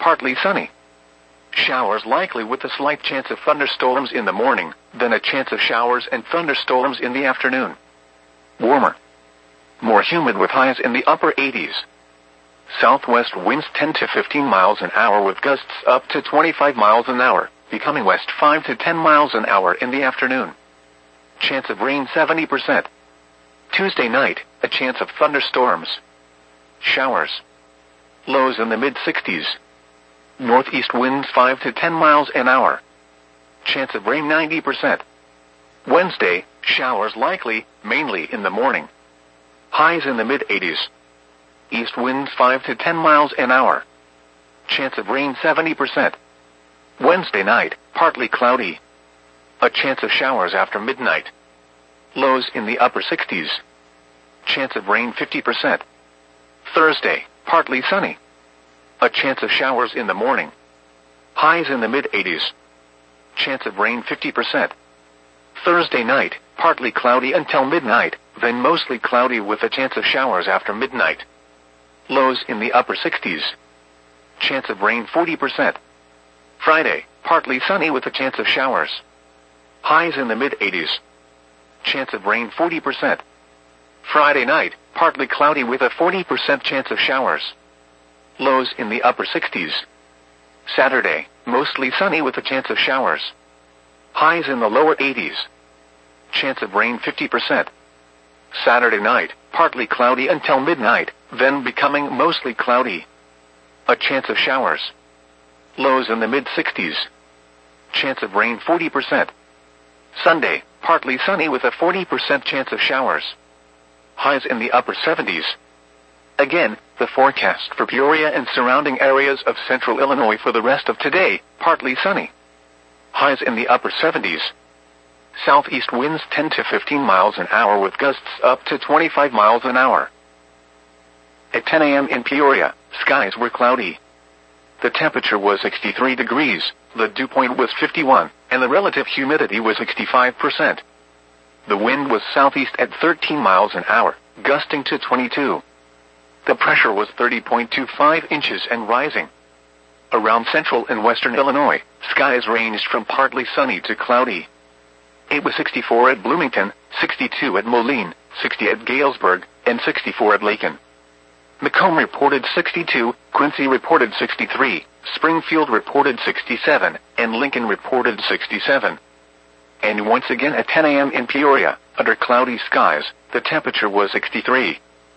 partly sunny. Showers likely with a slight chance of thunderstorms in the morning, then a chance of showers and thunderstorms in the afternoon. Warmer. More humid with highs in the upper 80s. Southwest winds 10 to 15 miles an hour with gusts up to 25 miles an hour, becoming west 5 to 10 miles an hour in the afternoon. Chance of rain 70%. Tuesday night, a chance of thunderstorms. Showers. Lows in the mid-60s. Northeast winds 5 to 10 miles an hour. Chance of rain 90%. Wednesday, showers likely, mainly in the morning. Highs in the mid-80s. East winds 5 to 10 miles an hour. Chance of rain 70%. Wednesday night, partly cloudy. A chance of showers after midnight. Lows in the upper 60s. Chance of rain 50%. Thursday, partly sunny. A chance of showers in the morning. Highs in the mid-80s. Chance of rain 50%. Thursday night, partly cloudy until midnight, then mostly cloudy with a chance of showers after midnight. Lows in the upper 60s. Chance of rain 40%. Friday, partly sunny with a chance of showers. Highs in the mid-80s. Chance of rain 40%. Friday night, partly cloudy with a 40% chance of showers. Lows in the upper 60s. Saturday, mostly sunny with a chance of showers. Highs in the lower 80s. Chance of rain 50%. Saturday night, partly cloudy until midnight, then becoming mostly cloudy. A chance of showers. Lows in the mid-60s. Chance of rain 40%. Sunday, partly sunny with a 40% chance of showers. Highs in the upper 70s. Again, the forecast for Peoria and surrounding areas of central Illinois for the rest of today, partly sunny. Highs in the upper 70s. Southeast winds 10 to 15 miles an hour with gusts up to 25 miles an hour. At 10 a.m. in Peoria, skies were cloudy. The temperature was 63 degrees, the dew point was 51, and the relative humidity was 65%. The wind was southeast at 13 miles an hour, gusting to 22. The pressure was 30.25 inches and rising. Around central and western Illinois, skies ranged from partly sunny to cloudy. It was 64 at Bloomington, 62 at Moline, 60 at Galesburg, and 64 at Lakin. Macomb reported 62, Quincy reported 63, Springfield reported 67, and Lincoln reported 67. And once again at 10 a.m. in Peoria, under cloudy skies, the temperature was 63.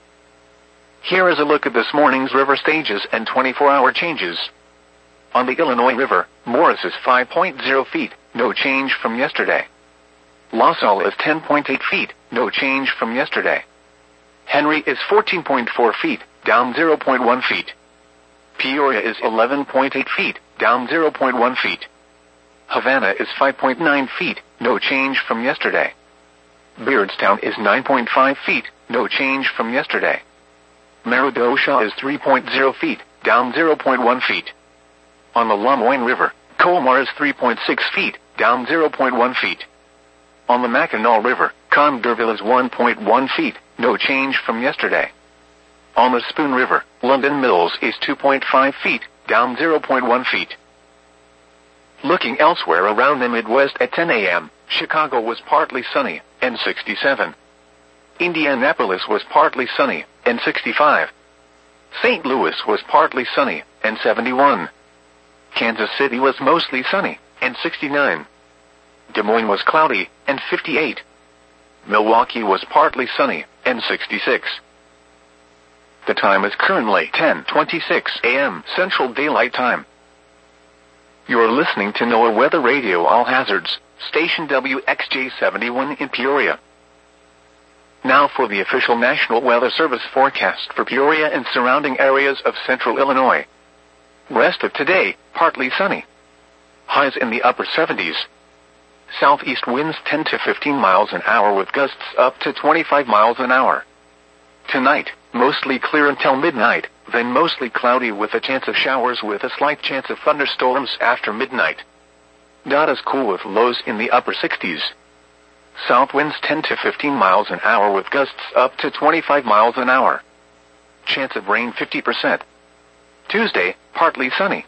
Here is a look at this morning's river stages and 24-hour changes. On the Illinois River, Morris is 5.0 feet, no change from yesterday. LaSalle is 10.8 feet, no change from yesterday. Henry is 14.4 feet, down 0.1 feet. Peoria is 11.8 feet, down 0.1 feet. Havana is 5.9 feet, no change from yesterday. Beardstown is 9.5 feet, no change from yesterday. Meridosha is 3.0 feet, down 0.1 feet. On the LeMoyne River, Colmar is 3.6 feet, down 0.1 feet. On the Mackinac River, Congerville is 1.1 feet, no change from yesterday. On the Spoon River, London Mills is 2.5 feet, down 0.1 feet. Looking elsewhere around the Midwest at 10 a.m., Chicago was partly sunny, and 67. Indianapolis was partly sunny, and 65. St. Louis was partly sunny, and 71. Kansas City was mostly sunny, and 69. Des Moines was cloudy, and 58. Milwaukee was partly sunny, and 66. The time is currently 10:26 a.m. Central Daylight Time. You are listening to NOAA Weather Radio All Hazards, station WXJ71 in Peoria. Now for the official National Weather Service forecast for Peoria and surrounding areas of central Illinois. Rest of today, partly sunny. Highs in the upper 70s. Southeast winds 10 to 15 miles an hour with gusts up to 25 miles an hour. Tonight, mostly clear until midnight, then mostly cloudy with a chance of showers with a slight chance of thunderstorms after midnight. Not as cool with lows in the upper 60s. South winds 10 to 15 miles an hour with gusts up to 25 miles an hour. Chance of rain 50%. Tuesday, partly sunny.